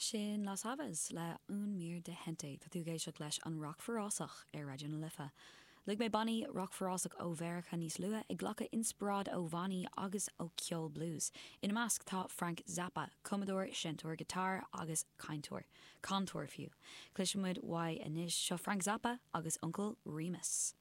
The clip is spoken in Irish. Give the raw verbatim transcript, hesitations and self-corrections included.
sin Las Havas le un mír de hente tá tú géisioach leis an rock forrásach ar Radio na Lifa. Lig mé banní rock forrásach ó bheircha níos lua ag ghlacha inspirad ó bhaní agus ó ceol blues. In measc tá Frank Zappa, Commodore, Shentor guitar agus Cantor, Cantor fiú. Cluisimuid wai inis seo Frank Zappa agus Uncle Remus.